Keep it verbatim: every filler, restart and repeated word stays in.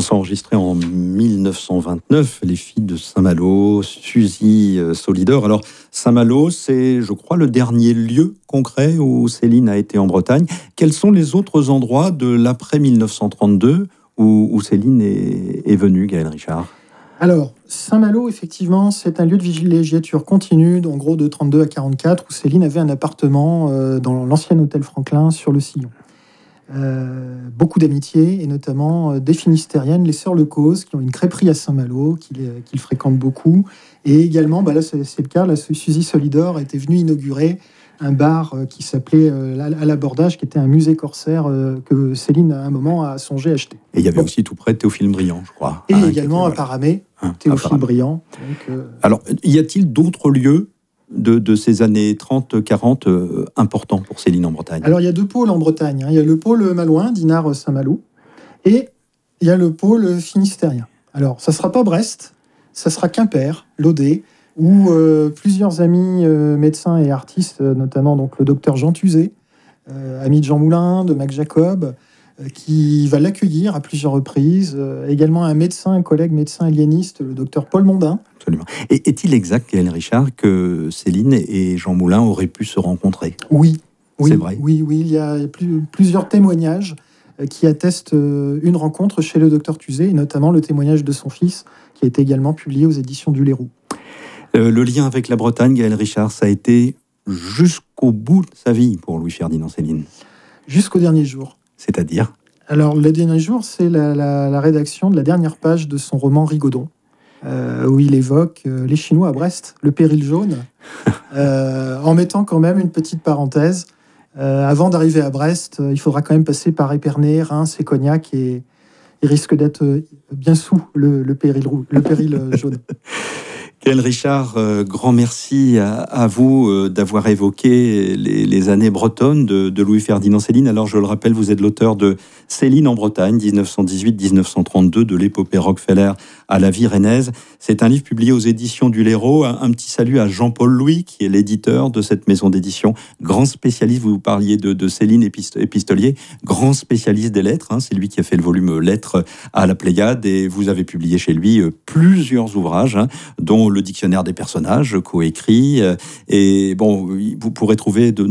chanson enregistrée en mille neuf cent vingt-neuf, Les filles de Saint-Malo, Suzy Solidor. Alors, Saint-Malo, c'est, je crois, le dernier lieu concret où Céline a été en Bretagne. Quels sont les autres endroits de l'après mille neuf cent trente-deux où, où Céline est, est venue, Gaël Richard ? Alors, Saint-Malo, effectivement, c'est un lieu de villégiature continue, en gros de trente-deux à quarante-quatre, où Céline avait un appartement euh, dans l'ancien hôtel Franklin sur le Sillon. Euh, beaucoup d'amitié, et notamment euh, des Finistériennes, les Sœurs Lecause, qui ont une crêperie à Saint-Malo, qu'il, euh, qu'il fréquente beaucoup. Et également, bah là c'est, c'est le cas, là, Suzy Solidor était venue inaugurer un bar euh, qui s'appelait euh, à l'abordage, qui était un musée corsaire euh, que Céline, à un moment, a songé acheter. Et il y avait bon. aussi tout près Théophile Briand, je crois. Et hein, également était, à Paramé, hein, Théophile Briand. Donc, euh... Alors, y a-t-il d'autres lieux De, de ces années trente quarante euh, importants pour Céline en Bretagne? Alors, il y a deux pôles en Bretagne. Hein. Il y a le pôle malouin, Dinard-Saint-Malo, et il y a le pôle finistérien. Alors, ça ne sera pas Brest, ça sera Quimper, l'Audet, où euh, plusieurs amis euh, médecins et artistes, euh, notamment donc, le docteur Jean Tuzet, euh, ami de Jean Moulin, de Mac Jacob, euh, qui va l'accueillir à plusieurs reprises. Euh, également un médecin, un collègue médecin aliéniste, le docteur Paul Mondin. Absolument. Et est-il exact, Gaël Richard, que Céline et Jean Moulin auraient pu se rencontrer ? Oui, oui, c'est vrai. Oui, oui, il y a plus, plusieurs témoignages qui attestent une rencontre chez le docteur Tuzet, et notamment le témoignage de son fils, qui a été également publié aux éditions du Léroux. Euh, le lien avec la Bretagne, Gaël Richard, ça a été jusqu'au bout de sa vie pour Louis-Ferdinand Céline. Jusqu'au dernier jour. C'est-à-dire ? Alors, le dernier jour, c'est la, la, la rédaction de la dernière page de son roman Rigaudon, Euh, où il évoque euh, les Chinois à Brest, le péril jaune, euh, en mettant quand même une petite parenthèse. Euh, avant d'arriver à Brest, euh, il faudra quand même passer par Épernay, Reims et Cognac, et il risque d'être euh, bien sous le, le péril, rou- le péril euh, jaune. Gaël Richard, euh, grand merci à, à vous euh, d'avoir évoqué les, les années bretonnes de, de Louis-Ferdinand Céline. Alors, je le rappelle, vous êtes l'auteur de Céline en Bretagne, dix-neuf cent dix-huit à dix-neuf cent trente-deux, de l'épopée Rockefeller à la vie rennaise. C'est un livre publié aux éditions du Léraud. Un, un petit salut à Jean-Paul Louis, qui est l'éditeur de cette maison d'édition. Grand spécialiste, vous parliez de, de Céline Épistolier, grand spécialiste des lettres. Hein, c'est lui qui a fait le volume Lettres à la Pléiade, et vous avez publié chez lui euh, plusieurs ouvrages, hein, dont le dictionnaire des personnages, coécrit. Et bon, vous pourrez trouver de